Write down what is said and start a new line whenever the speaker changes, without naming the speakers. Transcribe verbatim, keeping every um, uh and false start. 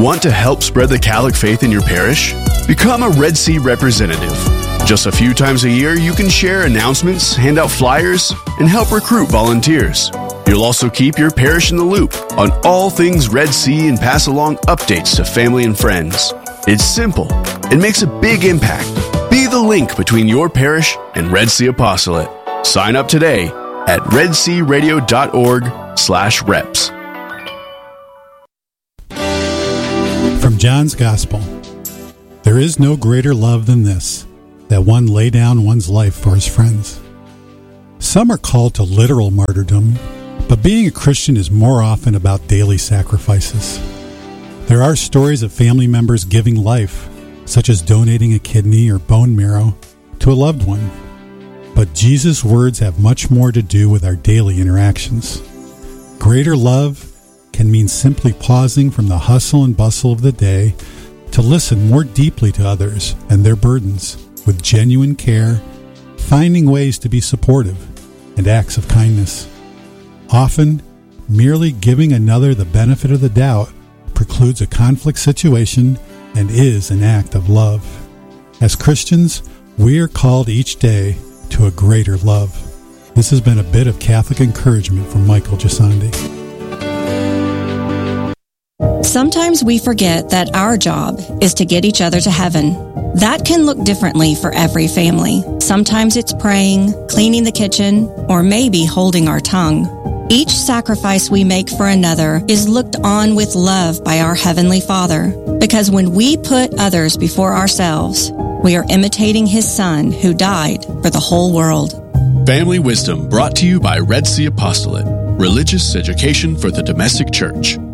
Want to help spread the Catholic faith in your parish? Become a Red Sea representative. Just a few times a year, you can share announcements, hand out flyers, and help recruit volunteers. You'll also keep your parish in the loop on all things Red Sea and pass along updates to family and friends. It's simple. It makes a big impact. Be the link between your parish and Red Sea Apostolate. Sign up today at redsearadio.org slash reps.
From John's Gospel, there is no greater love than this, that one lay down one's life for his friends. Some are called to literal martyrdom, but being a Christian is more often about daily sacrifices. There are stories of family members giving life, such as donating a kidney or bone marrow to a loved one. But Jesus' words have much more to do with our daily interactions. Greater love can mean simply pausing from the hustle and bustle of the day to listen more deeply to others and their burdens with genuine care, finding ways to be supportive and acts of kindness. Often, merely giving another the benefit of the doubt precludes a conflict situation and is an act of love. As Christians, we are called each day to a greater love. This has been a bit of Catholic encouragement from Michael Gisandi.
Sometimes we forget that our job is to get each other to heaven. That can look differently for every family. Sometimes it's praying, cleaning the kitchen, or maybe holding our tongue. Each sacrifice we make for another is looked on with love by our Heavenly Father, because when we put others before ourselves, we are imitating His Son who died for the whole world.
Family Wisdom brought to you by Red Sea Apostolate, religious education for the domestic church.